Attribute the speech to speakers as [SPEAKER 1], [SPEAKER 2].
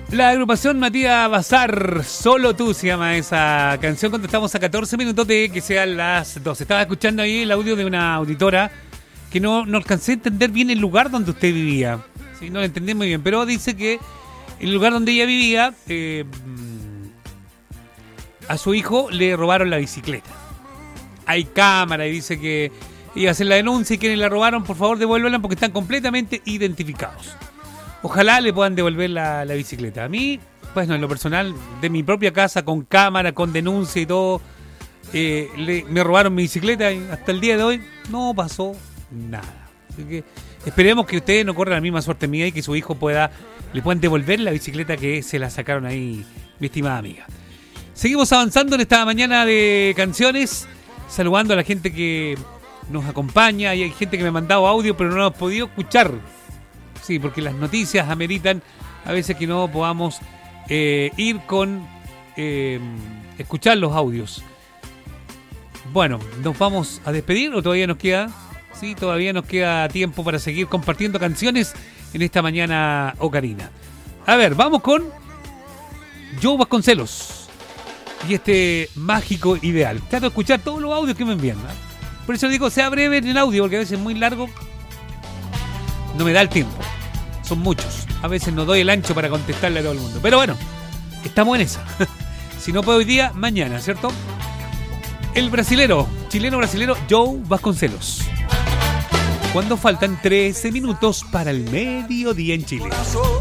[SPEAKER 1] La agrupación Matías Bazar, Solo Tú se llama esa canción, cuando estamos a 14 minutos de que sean las 12. Estaba escuchando ahí el audio de una auditora que no alcancé a entender bien el lugar donde usted vivía. Sí, no lo entendí muy bien, pero dice que el lugar donde ella vivía, a su hijo le robaron la bicicleta. Hay cámara y dice que iba a hacer la denuncia y quienes la robaron, por favor devuélvanla porque están completamente identificados. Ojalá le puedan devolver la bicicleta. A mí, pues no, en lo personal, de mi propia casa, con cámara, con denuncia y todo, me robaron mi bicicleta y hasta el día de hoy no pasó nada. Así que esperemos que ustedes no corran la misma suerte mía y que su hijo le puedan devolver la bicicleta que se la sacaron ahí, mi estimada amiga. Seguimos avanzando en esta mañana de canciones, saludando a la gente que nos acompaña, y hay gente que me ha mandado audio pero no lo hemos podido escuchar. Sí, porque las noticias ameritan a veces que no podamos ir con escuchar los audios. Bueno, ¿nos vamos a despedir o todavía nos queda? Sí, todavía nos queda tiempo para seguir compartiendo canciones en esta mañana ocarina. A ver, vamos con Joe Vasconcelos y este mágico ideal. Trato de escuchar todos los audios que me envían, ¿no? Por eso digo, sea breve en el audio, porque a veces es muy largo. No me da el tiempo. Son muchos. A veces no doy el ancho para contestarle a todo el mundo. Pero bueno, estamos en esa. Si no puedo hoy día, mañana, ¿cierto? El chileno-brasilero Joe Vasconcelos. Cuando faltan 13 minutos para el mediodía en Chile.